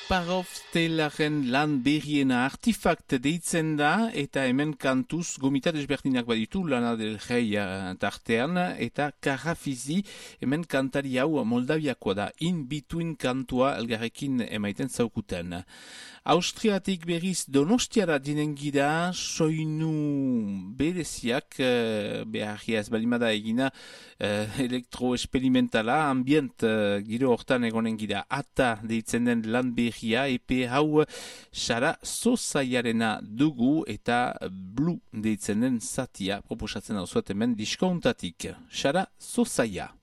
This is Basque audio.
Parov Stellaren lan berriena Artifact deitzen da, eta hemen kantuz gomita desberdinak baditu, Lana del Rey tartean, eta Karafizi, hemen kantari hau Moldaviakoa da, In Between kantua elgarrekin emaiten zaukuten. Austriatik berriz Donostiara dinen gira, soinu bereziak, beharria ez balimada egina, elektroesperimentala, ambient giro hortan egonen gira, ata deitzen den lan berria, epe hau Sara Sosaiarena dugu eta Blue deitzen den zatia proposatzen hau zuet hemen diskountatik. Sara Sosaia.